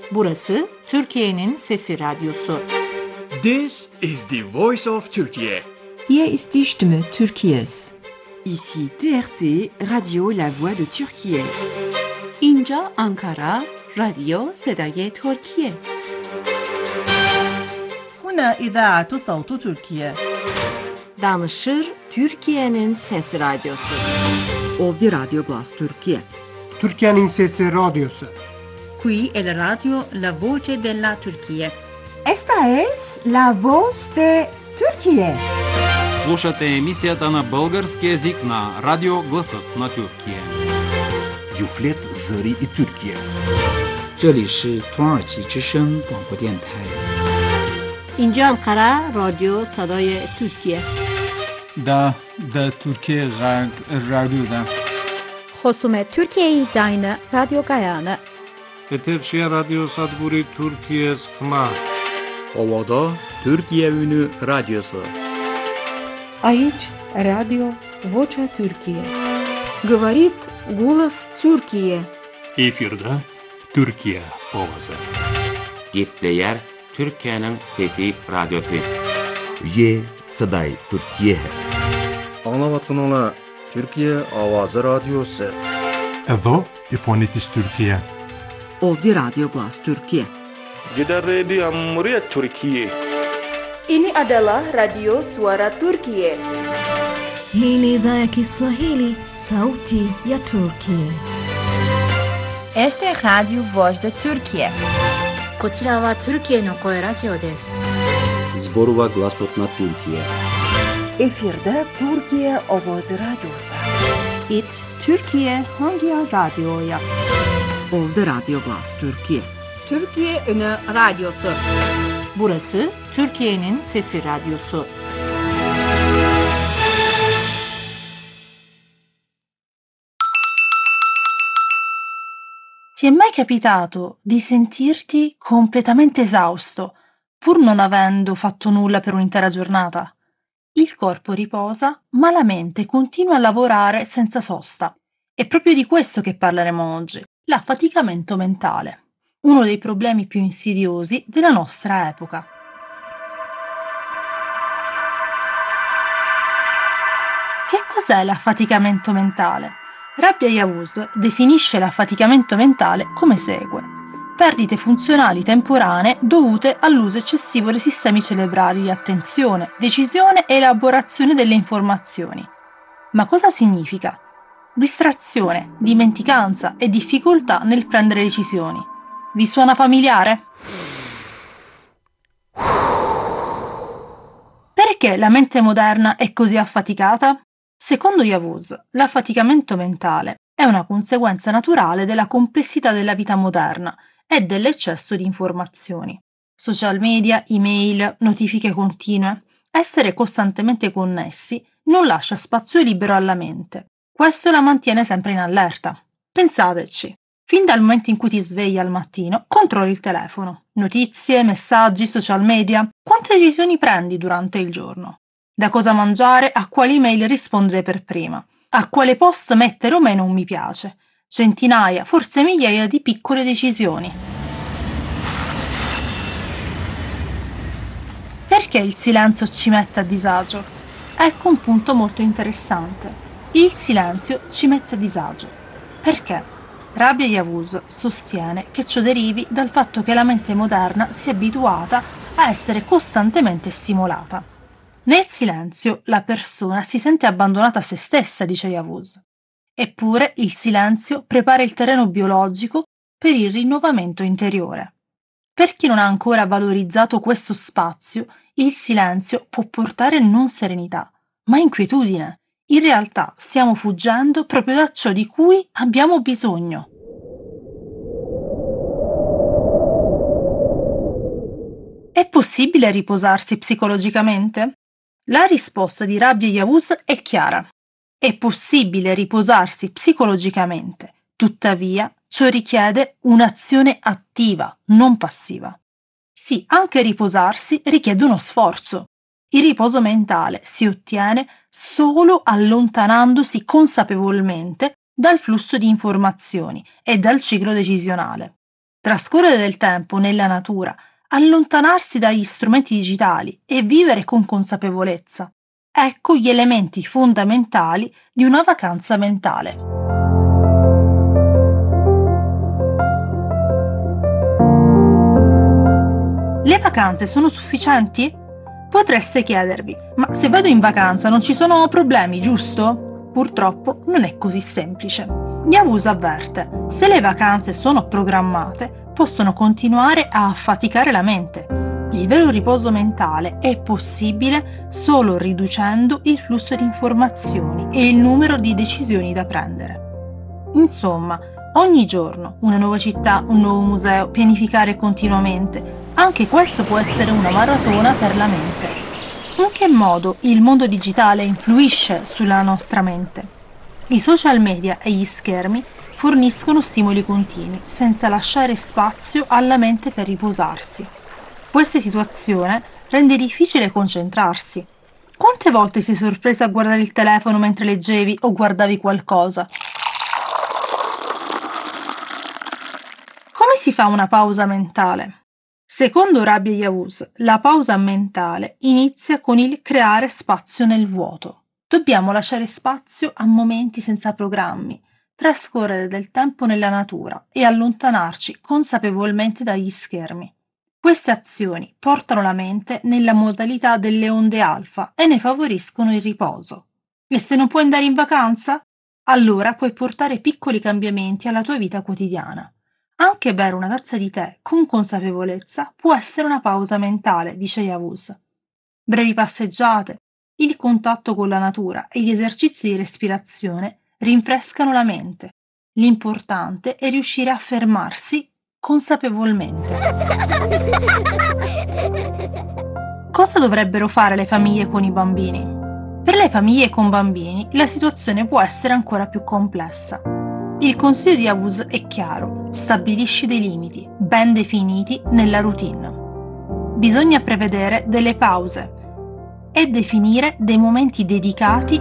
Burası Türkiye'nin Sesi Radyosu. This is the voice of Turkey. Hier ist die Stimme Türkiye's. Ici TRT, Radio La Voix de Türkiye. اینجا Ankara, رادیو صدای ترکیه. هنا إذاعة صوت تركيا. Danışır Türkiye'nin Sesi Radyosu. Ovdje Radio Glas Türkiye. Türkiye'nin Sesi Radyosu. Qui è la radio La Voce della Turchia. Esta es la voz de Turquía. Слушате емисията на български език на Радио Гласът на Тюркия. Юфлет Зари и Türkiye. 这里是土耳其之声广播电台。 اینجا Ankara, رادیو صدای ترکیه. Da Türkiye Radyo'da. خصوم ترکیه زاین رادیو گایانه. Eterşehir Radyo Sadburi Türkiye Sıkma. Ovada Türkiye Ünü Radyosu. Aici Radio Vocea Türkiye. Говорит голос Türkiye. Efirde Türkiye Ovası. Gitleyer Türkiye'nin Fethi Radyosu. Ye Saday Türkiye. Anlavatkanlar Türkiye Avazı Radyosu. Evo İfonitis Türkiye. Ovdje Radio Glas Türkiye. Gider Radio Muryat Türkiye. Ini adalah Radio Suara Turkiye. Hii ni idhaa ya Kiswahili, Sauti ya Turkiye. Este es Radio Voz de Turkiye. こちらはトルキエの声ラジオです。 Zborova Glasot na Türkiye. Efirde Türkiye Ovoz Radyosu. It Türkiye Hangi Radyo'ya? Ovdje Radio Glas Türkiye. Türkiye Ünü Radyosu. Burası Türkiye'nin Sesi Radyosu. Ti è mai capitato di sentirti completamente esausto, pur non avendo fatto nulla per un'intera giornata? Il corpo riposa, ma la mente continua a lavorare senza sosta. È proprio di questo che parleremo oggi, l'affaticamento mentale, uno dei problemi più insidiosi della nostra epoca. Che cos'è l'affaticamento mentale? Rabia Yavuz definisce l'affaticamento mentale come segue: perdite funzionali temporanee dovute all'uso eccessivo dei sistemi cerebrali di attenzione, decisione e elaborazione delle informazioni. Ma cosa significa? Distrazione, dimenticanza e difficoltà nel prendere decisioni. Vi suona familiare? Perché la mente moderna è così affaticata? Secondo Yavuz, l'affaticamento mentale è una conseguenza naturale della complessità della vita moderna e dell'eccesso di informazioni. Social media, email, notifiche continue, essere costantemente connessi non lascia spazio libero alla mente. Questo la mantiene sempre in allerta. Pensateci, fin dal momento in cui ti svegli al mattino, controlli il telefono. Notizie, messaggi, social media. Quante decisioni prendi durante il giorno? Da cosa mangiare a quali email rispondere per prima, a quale post mettere o meno un mi piace, centinaia, forse migliaia di piccole decisioni. Perché il silenzio ci mette a disagio? Ecco un punto molto interessante. Il silenzio ci mette a disagio. Perché? Rabia Yavuz sostiene che ciò derivi dal fatto che la mente moderna si è abituata a essere costantemente stimolata. Nel silenzio la persona si sente abbandonata a se stessa, dice Yavuz. Eppure il silenzio prepara il terreno biologico per il rinnovamento interiore. Per chi non ha ancora valorizzato questo spazio, il silenzio può portare non serenità, ma inquietudine. In realtà stiamo fuggendo proprio da ciò di cui abbiamo bisogno. È possibile riposarsi psicologicamente? La risposta di Rabia Yavuz è chiara. È possibile riposarsi psicologicamente, tuttavia ciò richiede un'azione attiva, non passiva. Sì, anche riposarsi richiede uno sforzo. Il riposo mentale si ottiene solo allontanandosi consapevolmente dal flusso di informazioni e dal ciclo decisionale. trascorrere del tempo nella natura, allontanarsi dagli strumenti digitali e vivere con consapevolezza. Ecco gli elementi fondamentali di una vacanza mentale. Le vacanze sono sufficienti? Potreste chiedervi, ma se vado in vacanza non ci sono problemi, giusto? Purtroppo non è così semplice. Yavuz avverte, se le vacanze sono programmate, possono continuare a affaticare la mente. Il vero riposo mentale è possibile solo riducendo il flusso di informazioni e il numero di decisioni da prendere. Insomma, ogni giorno una nuova città, un nuovo museo, pianificare continuamente. Anche questo può essere una maratona per la mente. In che modo il mondo digitale influisce sulla nostra mente? I social media e gli schermi forniscono stimoli continui, senza lasciare spazio alla mente per riposarsi. Questa situazione rende difficile concentrarsi. Quante volte sei sorpresa a guardare il telefono mentre leggevi o guardavi qualcosa? Come si fa una pausa mentale? Secondo Rabia Yavuz, la pausa mentale inizia con il creare spazio nel vuoto. Dobbiamo lasciare spazio a momenti senza programmi, trascorrere del tempo nella natura e allontanarci consapevolmente dagli schermi. Queste azioni portano la mente nella modalità delle onde alfa e ne favoriscono il riposo. E se non puoi andare in vacanza? Allora puoi portare piccoli cambiamenti alla tua vita quotidiana. Anche bere una tazza di tè con consapevolezza può essere una pausa mentale, dice Yavuz. Brevi passeggiate, il contatto con la natura e gli esercizi di respirazione rinfrescano la mente. L'importante è riuscire a fermarsi consapevolmente. Cosa dovrebbero fare le famiglie con i bambini? Per le famiglie con bambini la situazione può essere ancora più complessa. Il consiglio di Yavuz è chiaro: stabilisci dei limiti ben definiti nella routine. Bisogna prevedere delle pause e definire dei momenti dedicati